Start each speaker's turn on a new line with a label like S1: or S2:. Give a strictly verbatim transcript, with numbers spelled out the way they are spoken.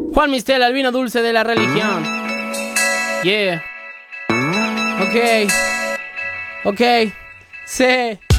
S1: Juan Mistel, el vino dulce de la religión. Yeah. Ok. Ok. Sí.